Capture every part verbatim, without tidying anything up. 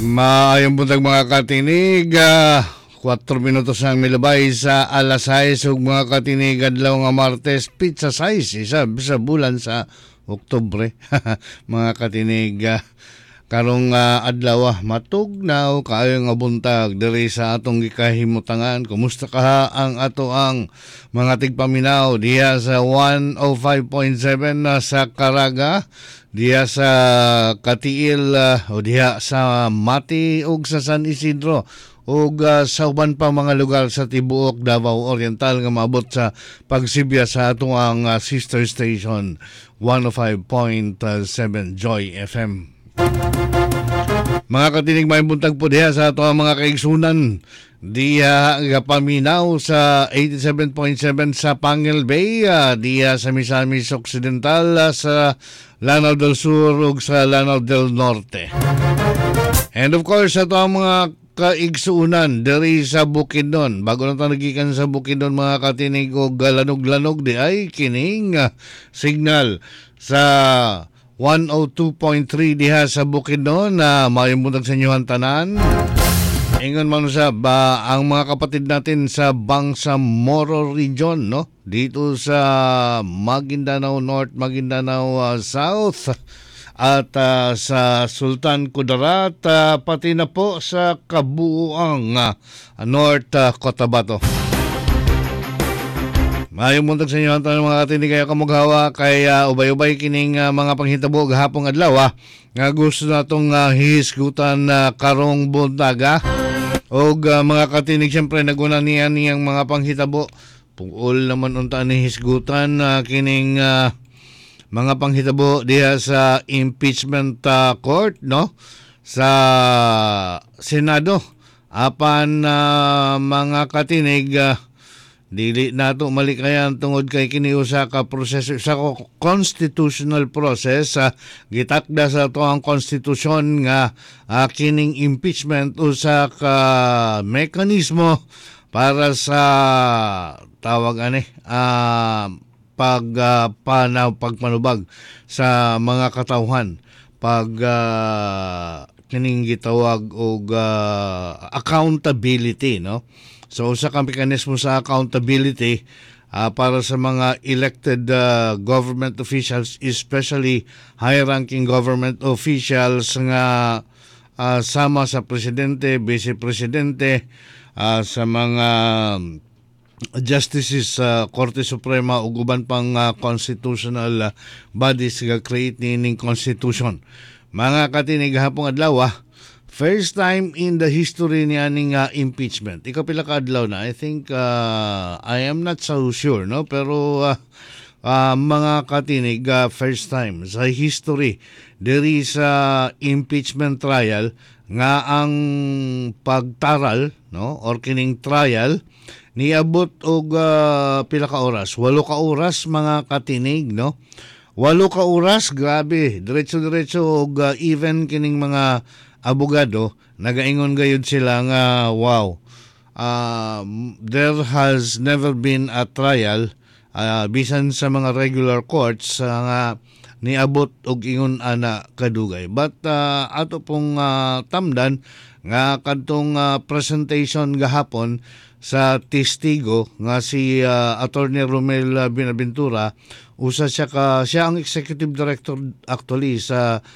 Maayong buntag mga katinig, uh, four minutos ang milabay sa alas sais ug mga katinig adlaw nga Martes, pizza size isa sa bulan sa Oktubre. Mga katinig, uh, karong uh, adlaw ah, matugnaw kaayo nga buntag diri sa atong gikahimutangan. Kumusta ka ang ato ang mga tigpaminaw diya sa one oh five point seven uh, sa Caraga, diya sa Katiil uh, o diya sa Mati ug sa San Isidro ug uh, sa uban pa mga lugar sa tibuok Davao Oriental nga maabot sa pagsibya sa ato ang uh, sister station one oh five point seven Joy F M. Mga katinig, may buntag po diha sa ato ang mga kaigsunan diya gapaminaw sa eighty-seven point seven sa Pangil Bay, uh, diya sa Misamis Occidental, uh, sa Lanao del Sur ug sa Lanao del Norte. And of course, ato ang mga kaigsuunan diri sa Bukidnon. Bago na tayo nagikan sa Bukidnon mga katinig o lanog-lanog di ay kining uh, signal sa one oh two point three diha sa Bukidnon na uh, mayong buntag sa inyohan tanan. Ingon man sa ba ang mga kapatid natin sa Bangsamoro region, no? Dito sa Maguindanao North, Maguindanao uh, South, at uh, sa Sultan Kudarat, uh, pati na po sa kabuuang uh, North uh, Cotabato. Mayong buntag sa inyo ang tanong mga katinig kayo kamughawa kay uh, ubay-ubay kining uh, mga panghitabo gahapong adlaw uh, nga gusto natong uh, hihisgutan uh, karong buntaga og uh, mga katinig siyempre naguna niya niyang mga panghitabo pungol naman unta ni hisgutan uh, kining uh, mga panghitabo diha sa impeachment uh, court, no, sa Senado apan uh, mga katinig uh, dili nato malikayan tungod kay kini usa ka proseso sa constitutional process, uh, gitakda sa ato ang konstitusyon nga uh, kining impeachment usa ka mekanismo para sa tawag ani uh, pag uh, panaw pagpanubag sa mga katawhan pag uh, kining gitawag og uh, accountability, no. So usa ka mekanismo sa accountability uh, para sa mga elected uh, government officials, especially high-ranking government officials nga uh, sama sa presidente, vice-presidente, uh, sa mga justices sa uh, Korte Suprema ug uban pang uh, constitutional uh, bodies nga create nining constitution. Mga katinig hapong adlaw, ah, first time in the history ni aning uh, impeachment. Ikaw pila ka adlaw na. I think uh, I am not so sure, no, pero uh, uh, mga katinig, uh, first time sa history diri sa impeachment trial nga ang pagtaral, no, or kining trial niabot og uh, pila ka oras, walo ka oras mga katinig, no. Walo ka oras, grabe, diretso-diretso og uh, even kining mga abogado, nagaingon gayud sila nga wow, uh, there has never been a trial uh, bisan sa mga regular courts uh, nga niabot og ingon ana kadugay. But uh, ato pong uh, tamdan nga kadtong uh, presentation gahapon sa testigo nga si uh, Attorney Romel Binaventura, usa siya ka siya ang executive director actually sa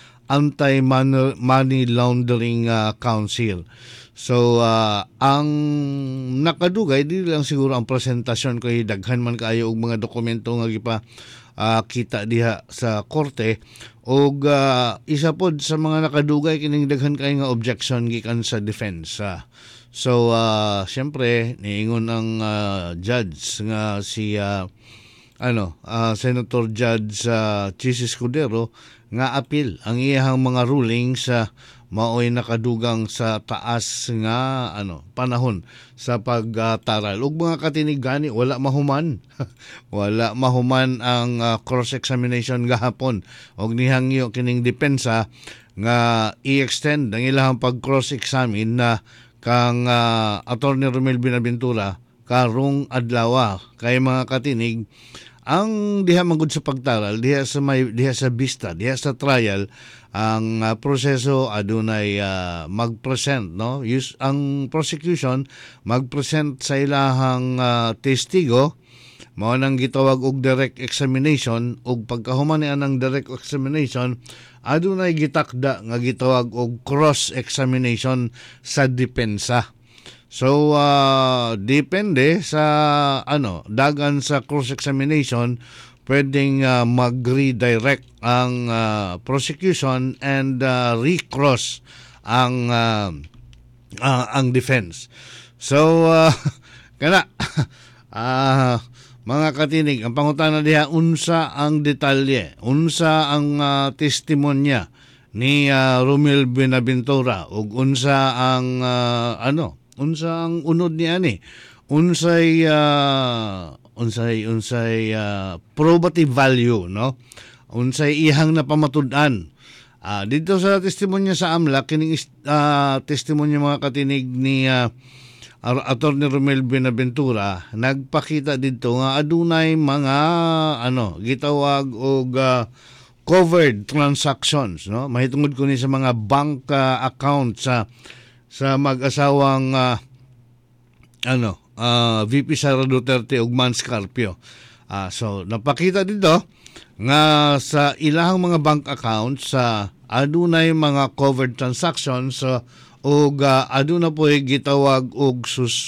Anti-Money Laundering uh, Council. So, uh, ang nakadugay, di lang siguro ang presentasyon kay daghan man kaayo og mga dokumento nga gipa uh, kita diha sa korte og uh, isa pod sa mga nakadugay kining daghan kay nga objection gikan sa defense. Uh, so, uh, siyempre, niingon ang uh, judge nga si uh, ano, uh, Senator Judge uh, Chis Escudero nga apil ang iyang mga rulings sa uh, maoy nakadugang sa taas nga ano panahon sa pagtaral. Uh, ug mga katinig gani wala mahuman. Wala mahuman ang uh, cross-examination gahapon og nihangyo kining depensa nga i-extend ang ilang pag-cross-examine na kang uh, Attorney Romel Binaventura karong adlaw kay mga katinig ang diha manggod sa pagtaral, diha sa may diha sa vista, diha sa trial, ang uh, proseso adunay uh, mag-present, no? Use ang prosecution mag-present sa ilahang uh, testigo, mao nang gitawag og direct examination, ug pagkahuman niya ng direct examination adunay gitakda nga gitawag og cross examination sa depensa. So uh, depende sa ano dagan sa cross examination, pwedeng uh, mag-redirect ang uh, prosecution and uh, recross ang uh, uh, ang defense. So uh, kana uh, mga katinig, ang pangutana diha unsa ang detalye, unsa ang uh, testimonya ni uh, Romel Buenaventura ug unsa ang uh, ano, unsa ang unod ni ani, unsay uh, unsay unsay uh, probative value, no? Unsay ihang napamatud-an. Uh, dito sa testimonya sa AMLAC, kining uh, testimonya mga katinig ni uh, Attorney Romel Buenaventura, nagpakita dito nga adunay mga ano gitawag og uh, covered transactions, no? Mahitungod ko ni sa mga bank uh, accounts sa sa mag-asawang uh, ano uh, V P Sara Duterte ug Mans Carpio. Uh, so napakita dito nga sa ilahang mga bank accounts sa uh, adunay mga covered transactions uh, ug uh, aduna po gitawag og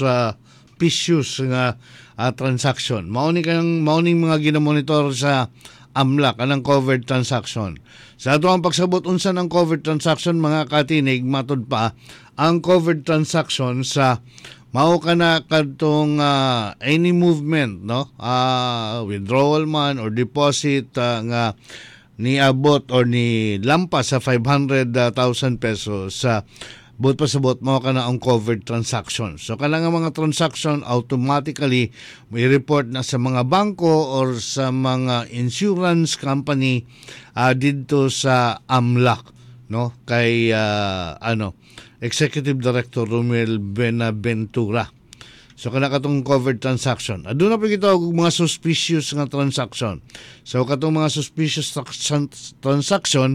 suspicious nga uh, transaction. Mao ni kang mao ning mga ginamonitor sa AMLAC anang covered transaction. Sa ato ang pagsabot unsa ng covered transaction mga katinig, matud pa ang covered transaction sa mao kana kadtong uh, any movement, no? Uh, withdrawal man or deposit uh, nga niabot or ni lampas sa five hundred thousand pesos sa uh, Bot pa sa bot mo ka na ang covered transaction. So kailangan mga transaction automatically may report na sa mga bangko or sa mga insurance company uh, dito sa AMLAC, no? Kay uh, ano Executive Director Romel Buenaventura. So kana katong covered transaction. Aduna pa kita og mga suspicious nga transaction. So katong mga suspicious transaction,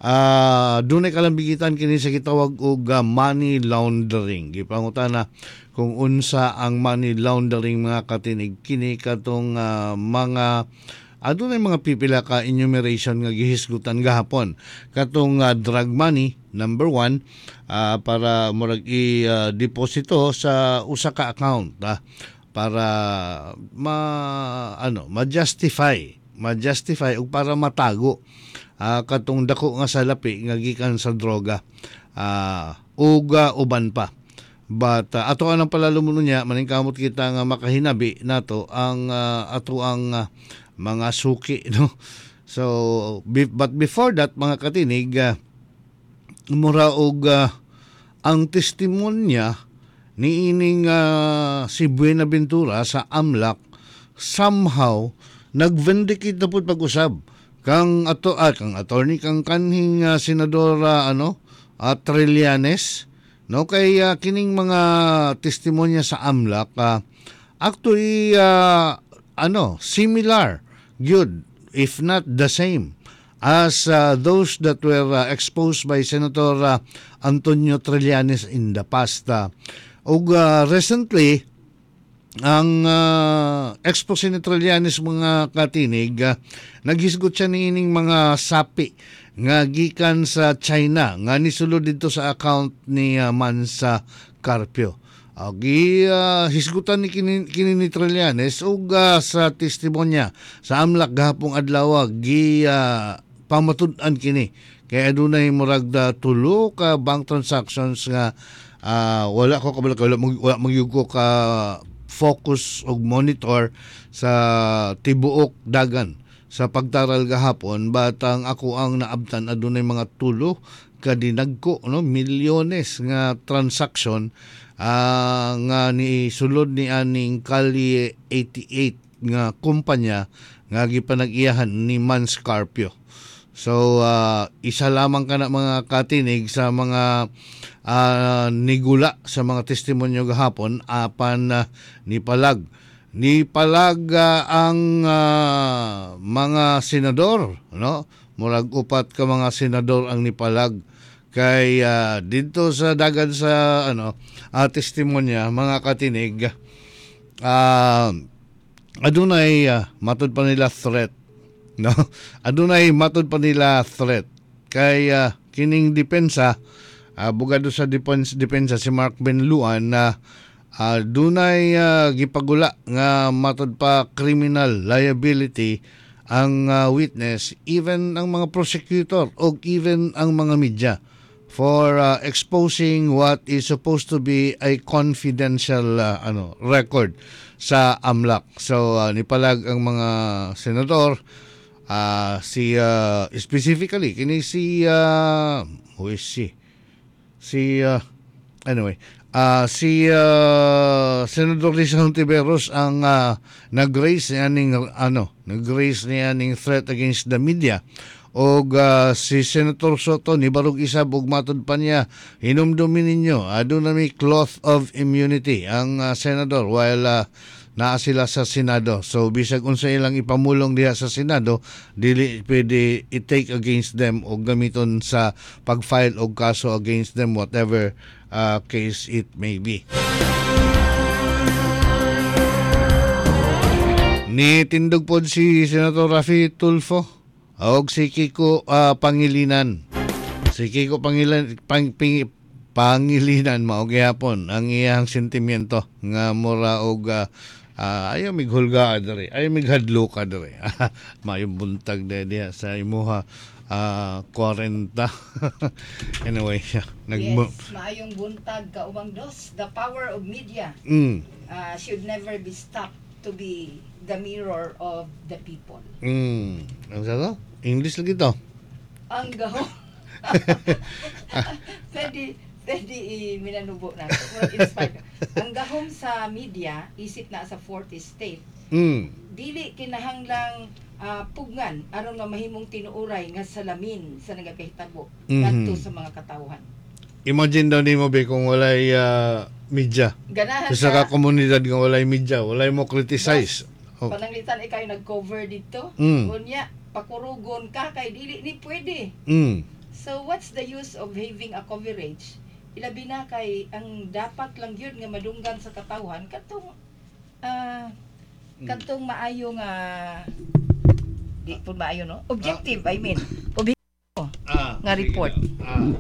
ah uh, dunay kalambigitan kini sa gitawag og uh, money laundering. Gipangutana kung unsa ang money laundering mga katinig, kini katong uh, mga adunay mga pipila ka enumeration nga gihisgutan gahapon. Katong uh, drug money number one, uh, para murag i-deposito uh, sa usa ka account uh, para ma ano ma-justify ma-justify ug para matago uh, katong dako nga salapi nga gikan sa droga uh, ug uh, uban pa. But uh, ato anang palalomuno niya maningkamot kita nga makahinabi nato ang uh, ato ang uh, mga suki, no? So be, but before that mga katinig, uh, mura og uh, ang testimonya ni ining uh, si Buenaventura sa AMLAC somehow nagvindicate na pud pag-usab kang ato ah, kang attorney kang kanhing uh, senadora ano uh, Trillanes, no? Kay uh, kining mga testimonya sa AMLAC uh, actually uh, ano similar good if not the same as uh, those that were uh, exposed by Senator uh, Antonio Trillanes in the past. Uh, ug uh, recently, ang uh, expose ni Trillanes mga katinig, uh, naghisgot siya niining mga sapi nga gikan sa China nga nisulod dito sa account ni uh, Mansa Carpio. Agi uh, hisgutan ni kini, kini ni Trillanes ug uh, sa testimonya sa AMLAC gahapong adlaw gi uh, pamatud-an kini kay adunay murag da tulo ka bank transactions nga uh, wala ko kabalo wala wala magyugo ka focus og monitor sa tibuok dagan sa pagtaral gahapon, batang ako ang naabtan adunay mga tulo ka dinagko, no, milyones nga transaction uh, nga ni sulod ni aning Kali eighty-eight nga kumpanya nga gipanag-iyahan ni Mans Carpio. So uh, isa lamang kana mga katinig sa mga uh, nigula sa mga testimonyo gahapon apan uh, nipalag ni palaga ang uh, mga senador, no? Murag upat ka mga senador ang nipalag kay uh, dito sa dagan sa ano uh, testimonya mga katinig, uh, adunay uh, matud pa nila threat, no? Adunay matud pa nila threat kay uh, kining depensa, uh, bugado sa depensa, depensa si Mark Benluan na uh, uh, dunay uh, gipagula nga matud pa criminal liability ang uh, witness, even ang mga prosecutor o even ang mga media for uh, exposing what is supposed to be a confidential uh, ano record sa AMLAC. So uh, nipalag ang mga senador, uh, si uh, specifically kini si uh, who is she? Si uh, anyway, uh, si uh, Senador Risa Hontiveros ang uh, nag-raise niya ning ano, nag-raise niya ning threat against the media. Og uh, si Senator Soto ni barog isa ug matud pa niya, hinumdumin ninyo aduna may cloth of immunity ang uh, senador while uh, naa sila sa Senado. So bisag unsa ilang ipamulong diha sa Senado, dili pwede i-take against them o gamiton sa pag-file og kaso against them, whatever uh, case it may be. Ni tindog pod si Senator Raffy Tulfo og si Kiko uh, Pangilinan. Si Kiko Pangilinan, pang, ping, Pangilinan mao gyapon ang iyang sentimiento nga mura og uh, uh, ayaw mighulga adre, ayaw mighadlo ka adre. Mayong buntag de diha sa imuha uh, forty. Anyway, nag yes, maayong buntag kaubang dos. The power of media mm. uh, should never be stopped to be the mirror of the people. Mm. Ano sa to? English lagi to. Ang gahom. pwede, pwede i-minanubo na. Ang gahom sa media, isip na sa forty state. Mm. Dili kinahanglang uh, pugnan aron nga mahimong tinuuray nga salamin sa nagakahitabo mm-hmm. ngadto sa mga katawhan. Imagine daw nimo be kung walay uh, media. Ganahan sa sa ka komunidad nga walay media, walay mo criticize. Oh. Pananglitan ikaw nag-cover dito. Mm. Unya, pakurugon ka kay dili ni pwede. Mm. So what's the use of having a coverage? Ilabi na kay ang dapat lang yun nga madunggan sa katawhan katong uh, katong maayo nga di po maayo no? Objective, ah. I mean. Objective ah, nga report. Ah.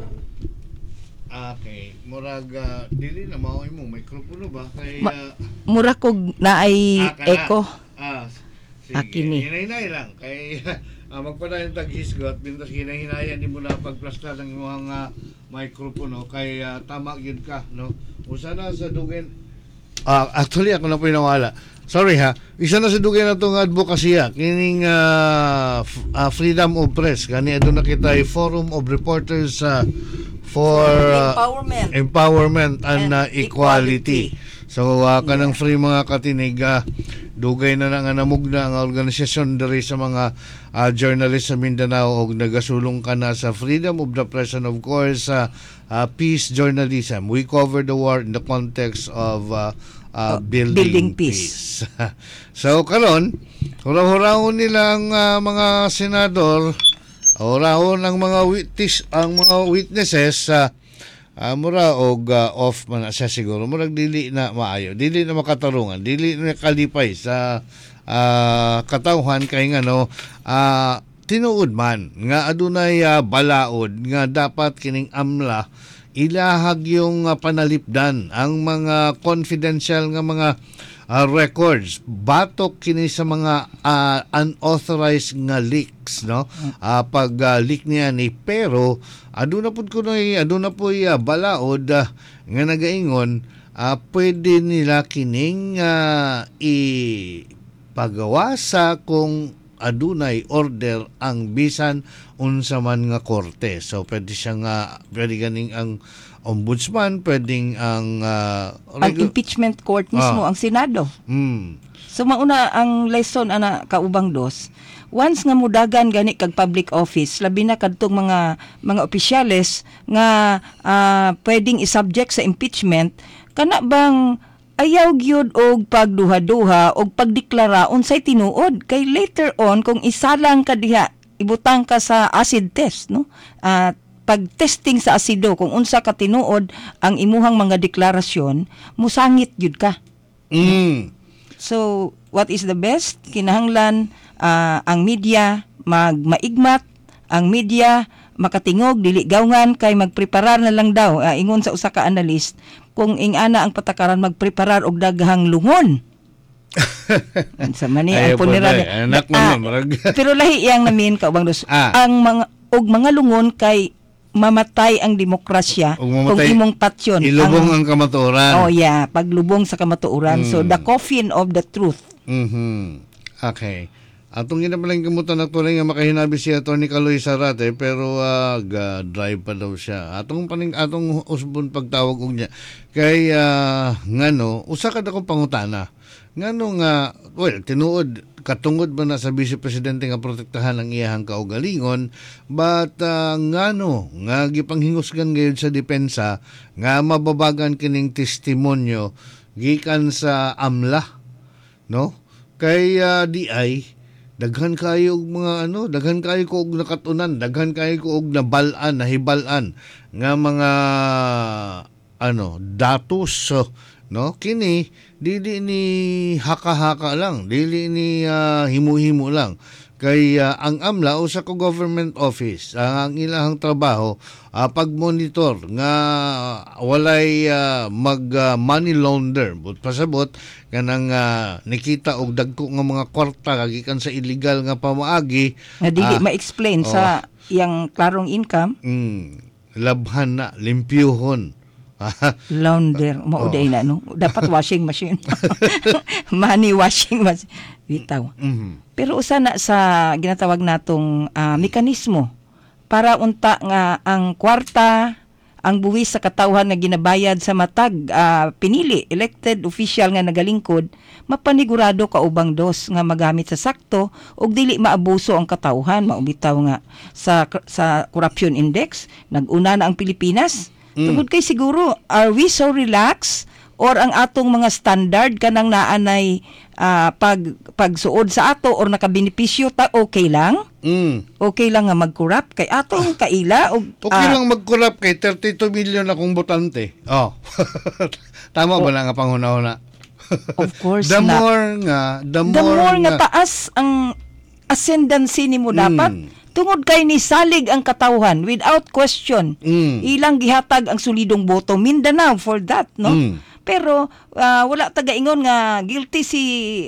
Okay, murag uh, dili na mao imong mikropono ba kay uh, Ma- mura kog naay ah, echo. Ah, sige. Akini. Hinay-hinay lang kay uh, magpadayon tag hisgot bintas hinay-hinayan nimo na pagplastar ng mga uh, mikropono kay uh, tama gyud ka no. Usa na sa dugen. Ah, actually ako na po nawala. Sorry ha. Isa na sa dugay na itong advokasya. Kining uh, f- uh, freedom of press. Kani ito na kita ay Forum of Reporters uh, for uh, empowerment. empowerment and, and uh, equality. equality. So uh, kanang yeah. free mga katinig, uh, dugay na nga namugna ang organisasyon diri sa mga uh, journalists sa Mindanao og nagasulong ka na sa freedom of the press and of course uh, uh, peace journalism. We cover the war in the context of uh, Uh, building, building peace. peace. So karon, hurahurahon nilang uh, mga senador, hurahon ang mga witness, ang mga witnesses sa uh, uh, mura og uh, off man siya siguro. Murag dili na maayo, dili na makatarungan, dili na kalipay sa uh, katawhan kay ngano uh, tinuod man nga adunay uh, balaod nga dapat kining AMLA ilahag yung uh, panalipdan ang mga confidential nga mga uh, records batok kini sa mga uh, unauthorized nga leaks no uh, pag uh, leak niya ni pero aduna pud kunoy aduna po uh, balaod uh, nga nagaingon uh, pwede nila kining uh, ipagawa sa kung adunay order ang bisan unsa man nga korte. So pwede siya nga pwede ganing ang ombudsman, pwedeng ang uh, ang impeachment court mismo, ah. ang Senado. Mm. So mauna ang lesson ana kaubang dos. Once nga mudagan gani kag public office, labi na kadtong mga mga opisyales nga uh, pwedeng i-subject sa impeachment, kana bang ayaw gyud og pagduha-duha og pagdeklara unsay tinuod kay later on kung isalang ka diha ibutang ka sa acid test, no? At pag-testing sa asido kung unsa ka tinuod ang imuhang mga deklarasyon, musangit gyud ka. Mm. So, what is the best? Kinahanglan uh, ang media magmaigmat, ang media makatingog, dili gawngan kay magpreparar na lang daw. Uh, ingon sa usa ka analyst, kung ingana ang patakaran magpreparar og daghang lungon. Sa mani ang funeral. Anak mo Ah, marag. pero lahi iyang namin kaubang dos. Ah. Ang mga og mga lungon kay mamatay ang demokrasya Og kung mamatay, imong patyon. Ilubong ang, kamatuoran. Oh yeah, paglubong sa kamatuoran. So Mm. the coffin of the truth. Mhm. Okay. Atong ginapalang kamutan na tuloy nga makahinabi si Atty. Kaloy Zarate pero uh, ga drive pa daw siya. Atong paning atong usbon pagtawag og niya kay uh, ngano usa ka dako pangutana. Ngano nga well tinuod katungod ba na sa Vice Presidente nga protektahan ang iyahang kaugalingon but uh, ngano nga gipanghingusgan gayud sa depensa nga mababagan kining testimonyo gikan sa AMLA, no? Kay uh, di ay daghan kayo og mga ano, daghan kayo ko og nakatunan, daghan kayo ko og nabalan, nahibalan nga mga ano, datos, so, no? Kini dili ni haka-haka lang, dili ni uh, himu-himu lang. Kay uh, ang AMLA usa ka government office, ang, ang ilahang trabaho uh, pag-monitor nga walay uh, mag uh, money launder but pasabot kanang uh, nikita og dagko nga mga kwarta gikan sa illegal nga pamaagi Nga dili ah, ma-explain oh. sa iyang klarong income. mm, labhan na limpyuhon. Launder, mauday Oh. na, no? Dapat washing machine. Money washing machine. Bitaw. Mhm. Pero usa na sa ginatawag natong ah, mekanismo para unta nga ang kwarta, ang buwis sa katawhan nga ginabayad sa matag ah, pinili, elected official nga nagalingkod, mapanigurado ka ubang dos nga magamit sa sakto ug dili maabuso ang katawhan. Maubitaw nga sa sa corruption index, nag-una na ang Pilipinas. Mm. Tungod kay siguro, are we so relaxed or ang atong mga standard kanang naanay ah, pag pagsuod sa ato or nakabenepisyo ta okay lang? Mm. Okay lang nga mag-corrupt kay atong kaila og Okay ah, lang mag-corrupt kay thirty-two million akong botante. Oh. Tama ba na nga panghuna-huna? of course The na. more nga, the more, The more nga taas ang ascendancy nimo dapat. Mm. Tungod kay ni salig ang katawhan without question. Mm. Ilang gihatag ang solidong boto Mindanao for that, no? Mm. Pero ah, wala taga-ingon nga guilty si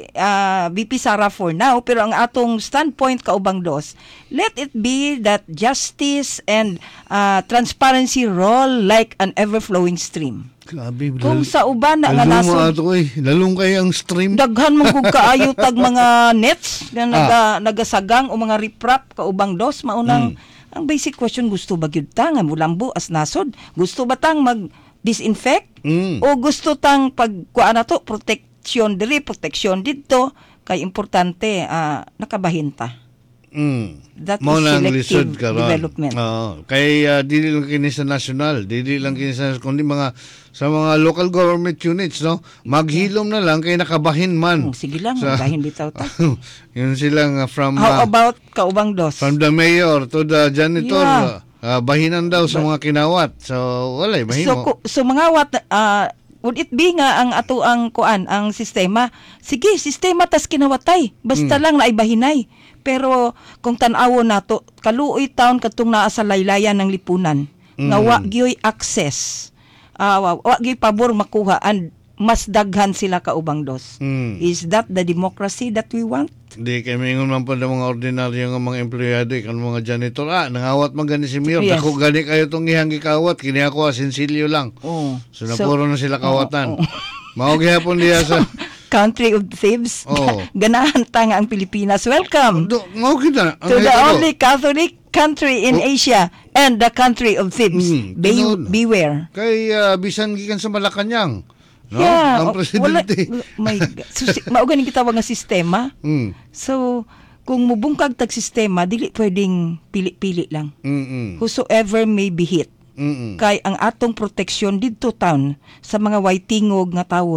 ah, V P Sara for now, pero ang atong standpoint kaubang dos, let it be that justice and ah, transparency roll like an ever-flowing stream. Grabe. Kung sa uban na nga Lalong mo nasod, ato eh. Lalong kayo ang stream. daghan mong kung kaayo tag mga nets na Ah. naga, nagasagang o mga riprap kaubang dos, maunang Mm. ang basic question, gusto ba gyud ta nga mulambo as nasod? Gusto ba tang mag disinfect? Mm. O gusto tang pagkuan na to, protection diri, protection dito, kay importante ah, nakabahin ta. Mm. That Mao is na ang selective lisod karon. development. Oo. Kay uh, dili lang kini sa national, dili lang kini sa kundi mga sa mga local government units, no. Maghilom na lang kay nakabahin man. Oh, sige lang, Sa- bahin bitaw ta. Yun silang uh, from How uh, about kaubang dos? from the mayor to the janitor. Yeah. Uh, bahinan daw sa mga kinawat. So wala bahin So, mo. ku- so mga wat, ah, would it be nga ang ato ang kuan, ang sistema, sige, sistema tas kinawatay, basta Hmm. lang naibahinay. Pero kung tan-awon nato, kaluoy taon katong naa sa laylayan ng lipunan, nga Mm. wa gyoy access, ah, wa, wa gyoy pabor makuha, and mas daghan sila kaubang dos. Mm. Is that the democracy that we want? Di kay mingon man po ng mga ordinaryo nga mga empleyado kan mga janitor. Ah, nangawat man gani si mayor. Yes. Dako gani kayo tong ihang gikawat. Kini ako asinsilyo lang. Oh. So, napuro na sila kawatan. Oo. Mao gihapon diya sa Country of thieves. Oo. Ganahan ta nga ang Pilipinas. Welcome Do, mao kita. Ang to the nakita ko. only Catholic country in Oh. Asia and the country of thieves. Mm, Be- tinuod. beware. Kay ah, bisan gikan sa Malacañang. No? Yeah, Ang o- presidente. Wala, my God. So, si, maugaling kita nga sistema. Mm. So, kung mubungkag tag sistema, dili pwedeng pili-pili lang. Mm. Whosoever may be hit. Mm. Kay ang atong proteksyon didto town sa mga waitingog nga tawon,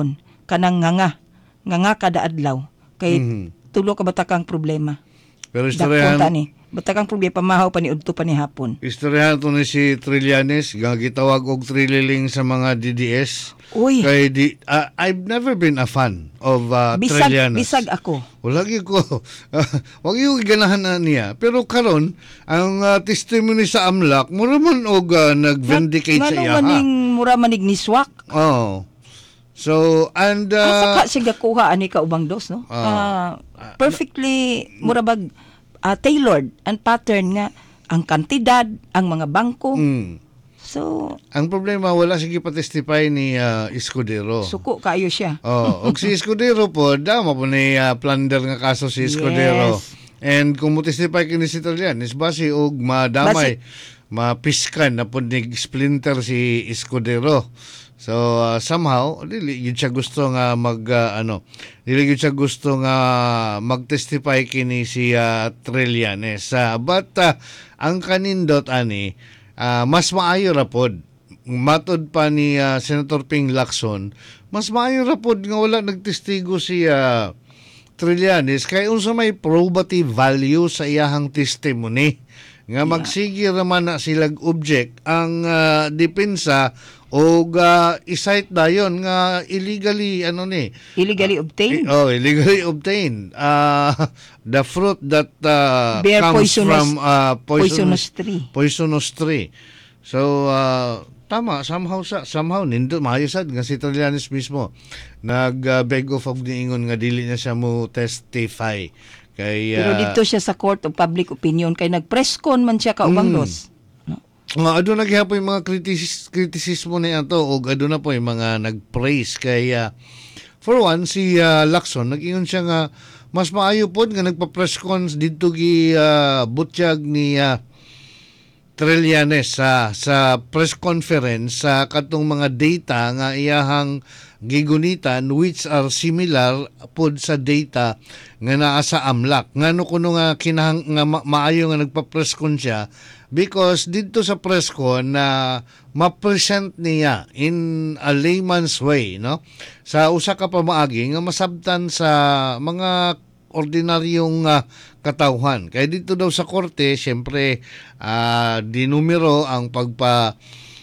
kanang nganga nganga kada adlaw kay Mhm. tulo ka batakang problema. Pero Dakota istoryahan, ni. Batakang problema pamahaw pa ni udto pa ni hapon. istoryahan to ni si Trillanes, nga gitawag og Trililing sa mga D D S. Uy, Kay di, ah, I've never been a fan of uh, bisag Trillanes. bisag ako. Wala gyud ko. Wag yung ganahan na niya. Pero karon ang uh, testimony sa Amlak, mura man og uh, nag-vindicate sa iya. Ngano maning mura manig niswak. Oh. So, and Uh, uh, Saka siya gakuha ani ka ubang dos no. Ah. Ah, perfectly mura bag ah, tailored and pattern nga ang kantidad, ang mga bangko. mm, So, ang problema wala sige pa-testify ni uh, Escudero. suko kayo siya. Oh, og si Escudero po, dama po ni uh, plunder nga kaso si Escudero. Yes. And kung mo testify kini si Trillanes, basi og madamay, mapiskan na po ni splinter si Escudero. So uh, somehow dili gyud siya gusto nga mag uh, ano, dili gyud siya gusto nga mag-testify kini si uh, Trillanes. Uh, but uh, ang kanindot ani uh, mas maayo ra pod matod pa ni uh, Senator Ping Lacson, mas maayo ra pod nga wala nagtestigo si uh, Trillanes kay unsa may probative value sa iyahang testimony nga magsige ra man na silag object ang uh, depensa o uh, isite dayon nga illegally ano ni Illegally obtained. oh illegally obtained uh, the fruit that uh, Bear comes poisonous- from uh, Poisonous tree. poisonous tree. So uh, tama somehow sa somehow nindo maayo sad nga si Trillanes mismo nag uh, beg off og niingon nga dili na siya mo testify kay Pero uh, dito siya sa Court of Public Opinion kay nag-press con man siya ka ubang Mm. dos. No? nga aduna gyapon yung mga kritis kritisismo niya to og aduna po yung mga nag-praise kay uh, for one si uh, Lacson nag-ingon siya nga mas maayo pod nga nagpa-press cons didto gi uh, butyag ni uh, Trillanes sa sa press conference sa katong mga data nga iyahang gigunitan which are similar pod sa data nga naa sa Amlak. Ngano kuno nga kinahang nga ma- maayo nga nagpa-press con siya because dito sa press con na ma-present niya in a layman's way no sa usa ka pamaagi nga masabtan sa mga ordinaryong uh, katawhan. Kaya dito daw sa korte, siyempre, uh, dinumero ang pagpa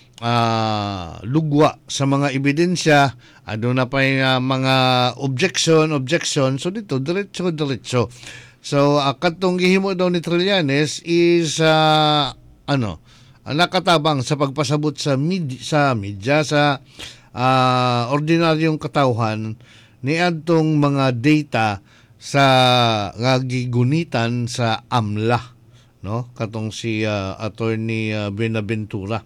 uh, lugwa sa mga ebidensya. Ano na pa yung uh, mga objection, objection. So dito, diretso, diretso. So, uh, katong gihimo daw ni Trillanes is, uh, ano, uh, nakatabang sa pagpasabot sa, med- sa media, sa uh, ordinaryong katawhan ni adtong mga data sa nga gigunitan sa AMLA no katong si uh, attorney uh, Benaventura.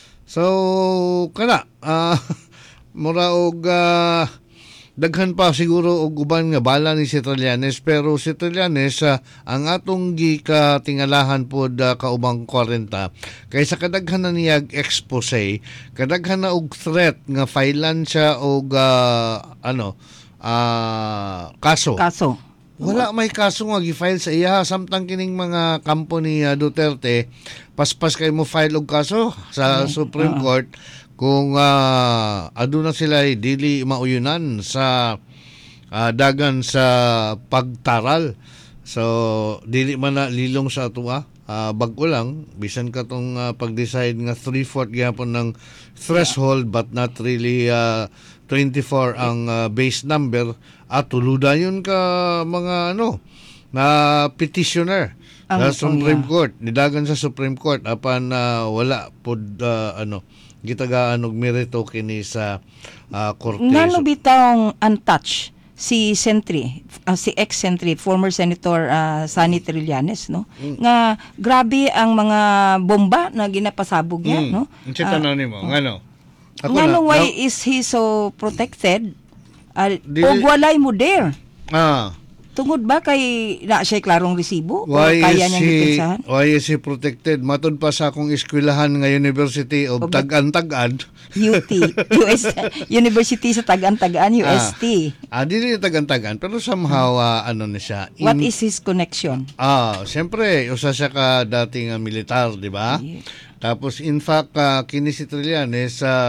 So kana uh, mura og uh, daghan pa siguro og uban nga bala ni si Trillanes pero si Trillanes uh, ang atong gikatingalahan pod uh, kaubang forty kay sa kadaghan na niya expose kadaghan na og threat nga filean siya og uh, ano ah kaso. Kaso. Wala may kaso nga gi-file sa iya samtang kining mga kampo ni uh, Duterte paspas kay mo file og kaso sa Okay. Supreme Oo. Court kung uh, aduna sila dili mauyunan sa uh, dagan sa pagtaral. So dili man na lilong sa atua. Uh, bag-o lang bisan katong uh, pag-decide nga three-fourth gyapon ng threshold but not really uh, twenty-four ang uh, base number at tuluda yun ka mga ano na petitioner Ang- sa oh, Supreme yeah. Court nidagan sa Supreme Court apan uh, wala pod uh, ano gitagaan og merito kini sa uh, korte. Ngano bitawng untouched si Sentry, ah, si ex-Sentry, former Senator ah, Sonny Trillanes, no? Nga grabe ang mga bomba na ginapasabog niya, Mm. no? Ang siya tanong nimo, ngano? Ako Ngano na- why na- is he so protected? Uh, Dili- o walay mo there. Ah, Tungod ba kay na siya klarong resibo? O why kaya is niyang he ipensahan? why is he protected? Matod pa sa akong eskwelahan nga University of Of- Tagan-Tagan. U T, U S, University sa Tagan-Tagan, U S T. Ah, dili Tagan-Tagan pero somehow ah, ano na siya. in- What is his connection? Ah, siyempre, usa siya ka dating uh, militar, di ba? Yeah. Tapos in fact, uh, kini si Trillanes sa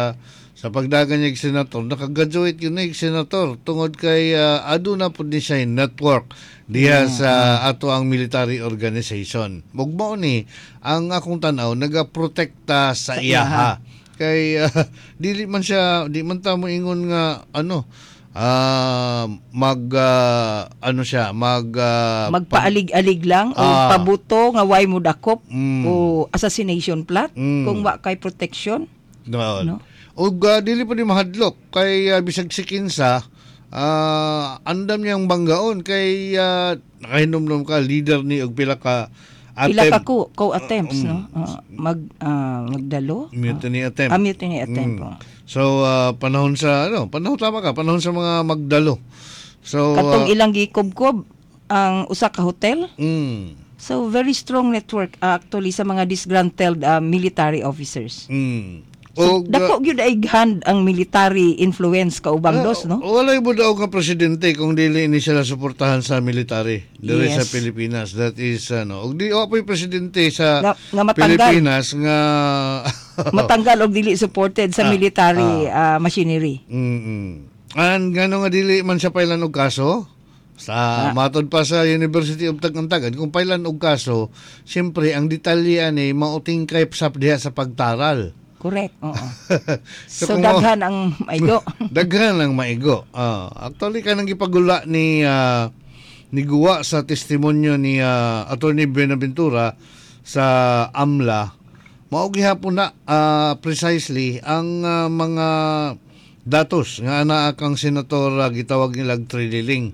sa pagdagan niya senator, nakagraduate yun na senator tungod kay uh, aduna po ni siya network diha Yeah. sa ato ang military organization. Mugmao ni ang akong tanaw nagaprotekta sa, Sa iyaha. Kay uh, dili man siya, di man ta mo ingon nga ano ah mag uh, ano siya mag uh, Magpaalig-alig lang o Ah. pabuto nga way mo dakop Mm. o assassination plot Mm. kung wa kay protection. Noon. No? O uh, dili pa ni mahadlok kay uh, bisag si kinsa ah, andam niyang banggaon kay uh, nakahinom-nom ka leader ni og pila ka Pila ka attempt, ko, ko attempts, Um, no? Ah, mag ah, magdalo. mutiny attempt. Ah, mutiny attempt. Mm. oh. So uh, panahon sa ano, panahon tama ka, panahon sa mga magdalo. So Katong uh, ilang gikubkob ang usa ka hotel. mm, So very strong network uh, actually sa mga disgruntled uh, military officers. mm. So, Og, dako gyud ay hand ang military influence kaubang dos, no? Uh, walay mo daw nga presidente kung dili ni sila suportahan sa military diri sa Yes. Pilipinas. That is ano, og di o presidente sa Nga, nga matanggal, Pilipinas nga matanggal og dili supported sa Ah, military uh, machinery. Mm. An gano nga dili man siya pailan og kaso sa Ah. matod pa sa University of Tagantagan kung pailan og kaso, siyempre ang detalye ani mauting kay sa diha sa pagtaral. Correct. Oo. So, So, kung- daghan ang maigo. Daghan ang maigo. Ah, actually kanang gipagula ni ah, ni Guwa sa testimonyo ni ah, Attorney Benaventura sa AMLA, mao gihapon na ah, precisely ang ah, mga datos nga ana kang senator ah, gitawag nilang Trililing.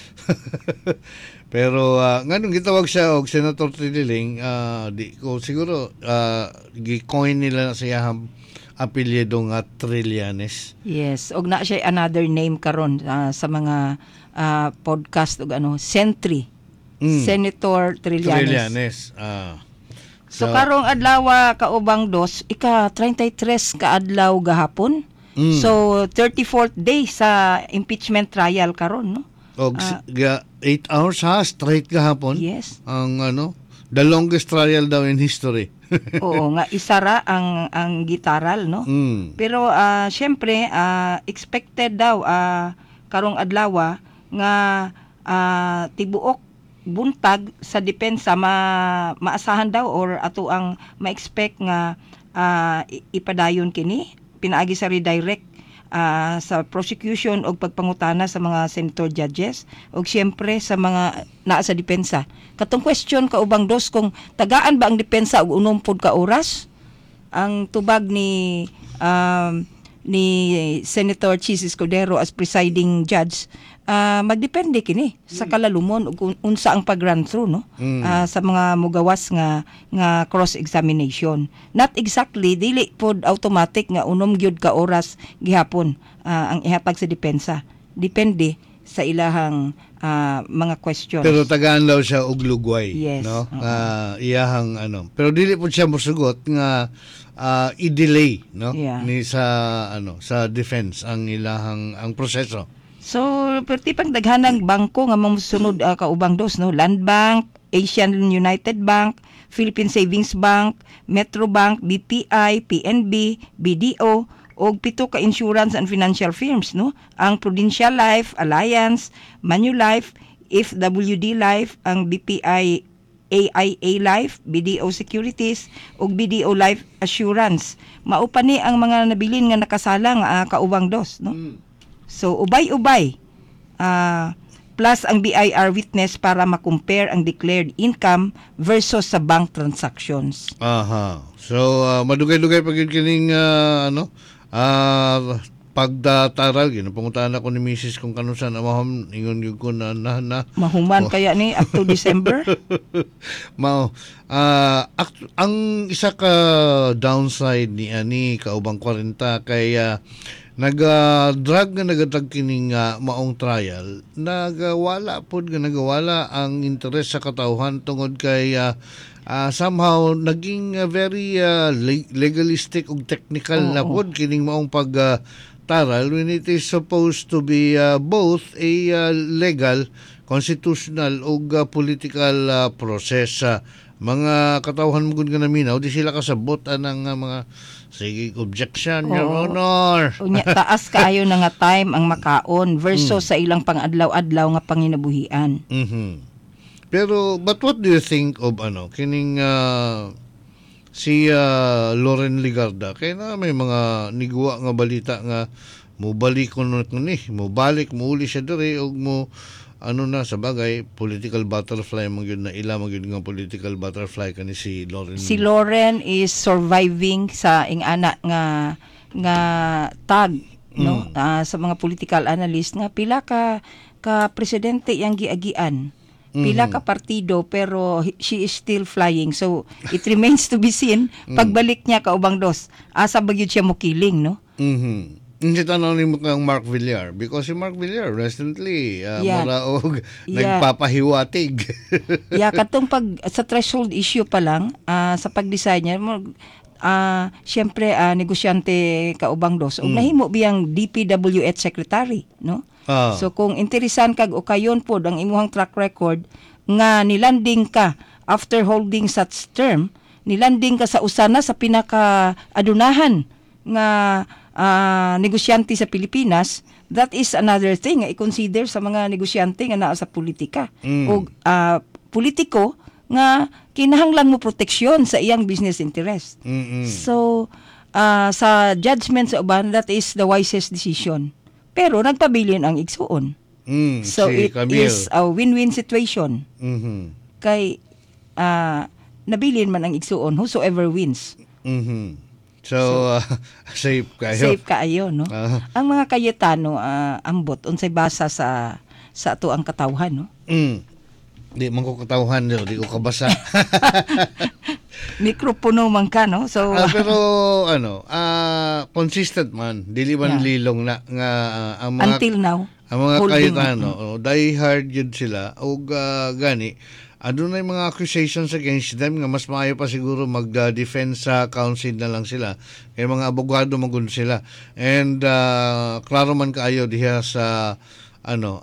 Pero uh, nganong gitawag siya og Senator Trililing, ah, di ko siguro uh, gi-coin nila na siya apelyido nga Trillanes. Yes, og na siya another name karon ah, sa mga ah, podcast og ano, Sentry. Mm. Senator Trillanes. Trillanes. Ah. So, karong adlaw kaubang dos, ika thirty-three ka adlaw gahapon. Mm. So thirty-fourth day sa impeachment trial karon, no? og ah, ga eight hours ha straight gahapon. Yes. Ang ano, the longest trial daw in history. Oo nga isara ang ang gitaral, no? Mm. Pero ah, syempre ah, expected daw ah, karong adlaw nga ah, tibuok buntag sa depensa ma maasahan daw or ato ang ma-expect nga ah, i- ipadayon kini pinaagi sa redirect ah, sa prosecution o pagpangutana sa mga senator judges o siyempre sa mga naa sa depensa. Katong question kaubang dos kung tagaan ba ang depensa og unom pod ka oras? Ang tubag ni um, ni Senator Chis Escudero as presiding judge, ah, magdepende kini sa kalalumon ug un- unsa ang pag-run through, no? Mm. Ah, sa mga mugawas nga nga cross examination. Not exactly dili pod automatic nga unom gyud ka oras gihapon ah, ang ihatag sa depensa. Depende sa ilahang ah, mga questions. Pero tagaan daw siya og lugway, Yes, no? oo. Ah, iyahang ano. Pero dili po siya mosugot nga ah, i-delay, no? Yeah. Ni sa ano, sa defense ang ilahang ang proseso. So, perti pang daghanang bangko nga mamusunod uh, kaubang dos, no? Land Bank, Asian United Bank, Philippine Savings Bank, Metro Bank, B P I, P N B, B D O, o pito ka insurance and financial firms, no? Ang Prudential Life, Alliance, Manulife, F W D Life, ang B P I A I A Life, B D O Securities, ug B D O Life Assurance. Mao pa ni ang mga nabilin nga nakasala nga ah, kaubang dos, no? So, ubay-ubay. Ah, plus ang B I R witness para ma-compare ang declared income versus sa bank transactions. Aha. So ah, madugay-dugay pag yun kining ah, ano ah pagdataral gino panguntahan ako ni Missus kung kanusa na mahom ingon gyud ko na na, na. Mahuman kaya ni up to December? Mao ah act- ang isa ka downside ni ani kaubang forty kay ah, naga-drag nga nagatag kining ah, maong trial nagawala pod nga nagawala ang interes sa katawhan tungod kay ah, ah, somehow naging ah, very ah, le- legalistic ug technical Oo. na pod kining maong pag ah, taral when it is supposed to be ah, both a ah, legal, constitutional ug ah, political ah, process. Ah, mga katawhan mo gud nga naminaw di sila kasabot anang uh, mga sige objection your Oo. honor. Unya taas kaayo na nga time ang makaon versus sa ilang pang-adlaw-adlaw nga panginabuhian. Mhm. Pero but what do you think of ano kining uh, si uh, Loren Ligarda kay na may mga niguwa nga balita nga mobalik kuno ni mobalik muuli siya diri og mo ano na sa bagay political butterfly man gyud na ila man gyud nga political butterfly kani si Loren. Si Loren is surviving sa ingana nga nga tag no Mm. Ah, sa mga political analyst nga pila ka ka presidente yang giagian. Pila ka partido pero he- she is still flying. So it remains to be seen pagbalik niya ka ubang dos. Asa ba gyud siya mokiling no? Mhm. Hindi tanong ni mo kang Mark Villar because si Mark Villar recently uh, Yeah. mura og Yeah. nagpapahiwatig. Ya katong pag sa threshold issue pa lang ah, sa pag-decide niya mo ah syempre ah, negosyante ka ubang dos ug nahimo biyang D P W H secretary no. Ah. So kung interesan kag o kayon pod ang imuhang track record nga nilanding ka after holding such term, nilanding ka sa usana sa pinaka adunahan nga ah, negosyante sa Pilipinas, that is another thing nga i-consider sa mga negosyante nga naa sa politika. Mm. O ah, politiko nga kinahanglan mo proteksyon sa iyang business interest. Mhm. So, ah, sa judgment sa uban, that is the wisest decision. Pero nagpabilin ang igsuon. Mm, So, si it Camille. is a win-win situation. Mhm. Kay, ah, nabilin man ang igsuon, whosoever wins. Mhm. So, uh, safe kayo. Safe kaayo, no? Ah. Ang mga Cayetano, ah, ambot, unsay basa sa sa ato ang katawhan, no? Mm. Di man ko katawhan di, di ko kabasa. Mikropono man ka, no? So, Ah, pero ano, ah consistent man, dili man Yeah. lilong na nga ah, ang mga until now, ang mga holding- Cayetano, oh, die hard yun sila og ah, gani adunay mga accusations against them nga mas maayo pa siguro magda-defense sa counsel na lang sila kay mga abogado magun sila and ah, klaro man kaayo diha sa ano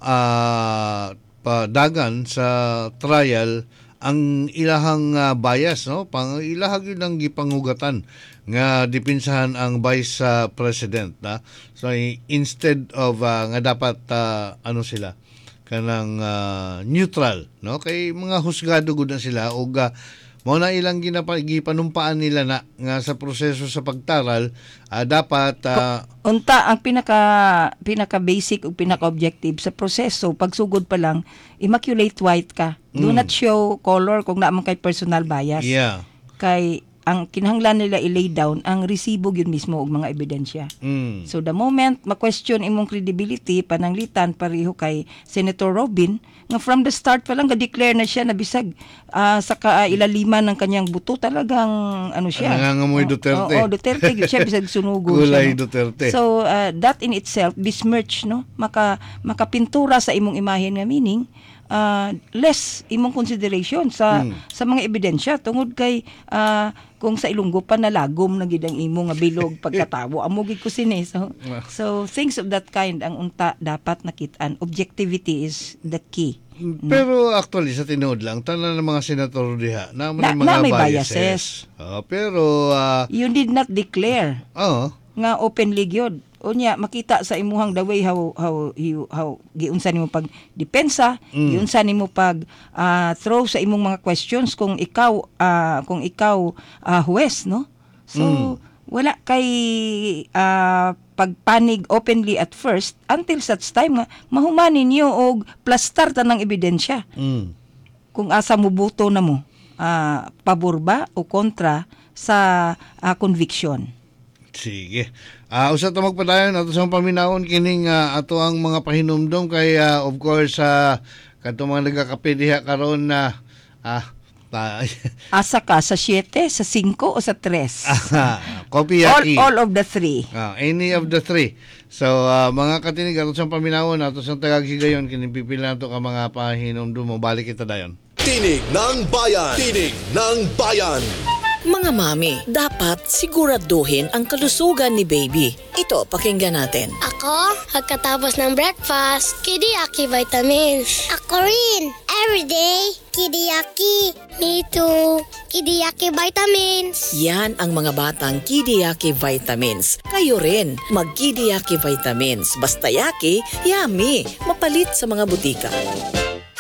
ah padagan sa trial ang ilahang ah, bias no pang ilahag yun ang gipangugatan nga dipinsahan ang vice ah, president na so i- instead of ah, nga dapat ah, ano sila kanang ah, neutral no kay mga husgado gud na sila og ah, mao na ilang ginapagipanumpaan nila na nga sa proseso sa pagtaral ah, dapat ah, unta ang pinaka pinaka basic ug pinaka objective sa proseso pagsugod pa lang immaculate white ka. Do Mm. not show color kung naman kay personal bias. yeah Kay ang kinahanglan nila i-lay down ang resibo gyud mismo og mga ebidensya. mm. So the moment ma-question imong credibility pananglitan pareho kay Senator Robin nga from the start pa lang ga-declare na siya na bisag ah, sa kailaliman ng kanyang buto talagang ano siya. Nangangamoy Oh, Duterte. Oo, oh, Duterte gyud siya bisag sunugo Kulay siya. no? Duterte. So uh, that in itself besmirch no maka makapintura sa imong imahen nga meaning uh, less imong consideration sa Hmm. sa mga ebidensya tungod kay ah, kung sa Ilonggo pa nalagom na gid ang imo nga bilog pagkatawo amo gid ko sini so so things of that kind ang unta dapat nakit-an. Objectivity is the key. Pero actually sa tinuod lang tanan ng mga senador diha na Na- mga na may biases. biases. Ah, pero ah, You did not declare oh, nga openly gyud. Unya makita sa imuhang the way how how you how giunsa nimo pag depensa, Mm. giunsa nimo pag ah, throw sa imong mga questions kung ikaw ah, kung ikaw ah, huwes no. So Mm. wala kay ah, pagpanig openly at first until such time nga mahumanin niyo og plastar tanang ebidensya mm. kung asa mo buto na mo ah, pabor ba o kontra sa ah, conviction. Sige. Ah, usa ta magpadayon ato sa paminawon kining ah, ato ang mga pahinumdom kay ah, of course sa uh, kadto mga nagakape diha karon na ah, ta, Asa ka sa siyete, sa singko o sa tres? kopi all, yaki. all of the three. Ah, any of the three. So ah, mga katinig ato sa paminawon ato sa tagagigayon kini pipila nato ka mga pahinumdom mo balik kita dayon. Tinig ng Bayan! Tinig ng Bayan! Mga mami, dapat siguraduhin ang kalusugan ni baby. Ito, pakinggan natin. Ako, pagkatapos ng breakfast, Kidiyaki vitamins. Ako rin, everyday, Kidiyaki. Me too, Kidiyaki vitamins. Yan ang mga batang Kidiyaki vitamins. Kayo rin, mag Kidiyaki vitamins. Basta yaki, yummy. Mapalit sa mga butika.